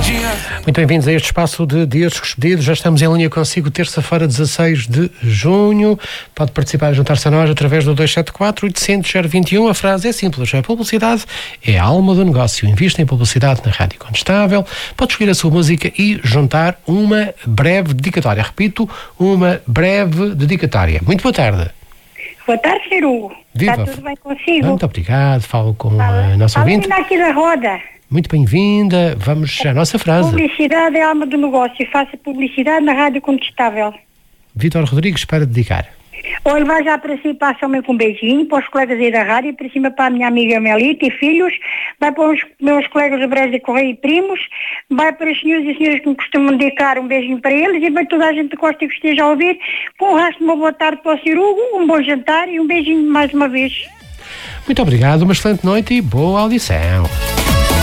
Muito bem-vindos a este espaço de Dias Despedidos. Já estamos em linha consigo, terça-feira, 16 de junho. Pode participar e juntar-se a nós através do 274-800-021. A frase é simples: a publicidade é a alma do negócio. Invista em publicidade na Rádio Condestável. Pode escolher a sua música e juntar uma breve dedicatória. Repito, uma breve dedicatória. Muito boa tarde. Boa tarde, Sr. Hugo. Viva. Está tudo bem consigo? Muito obrigado. Falo com a nossa ouvinte. Fala aqui da roda. Muito bem-vinda. Vamos à nossa frase. Publicidade é a alma do negócio. Faça publicidade na Rádio Condestável. Vítor Rodrigues, para dedicar. Olha, vai já para si, passa-me com um beijinho para os colegas aí da rádio, para cima para a minha amiga Melita e filhos, vai para os meus colegas do Brás de Correia e primos, vai para os senhores e senhoras que me costumam dedicar um beijinho para eles e para toda a gente que gosta e que esteja a ouvir, com o resto de uma boa tarde para o Sr. Hugo, um bom jantar e um beijinho mais uma vez. Muito obrigado, uma excelente noite e boa audição.